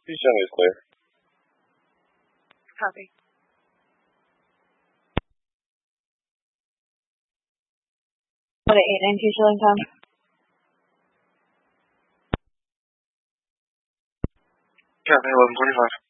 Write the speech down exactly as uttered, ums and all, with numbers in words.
Please tell me it's clear. Copy. What at eight nineteen showing time? Captain eleven twenty-five.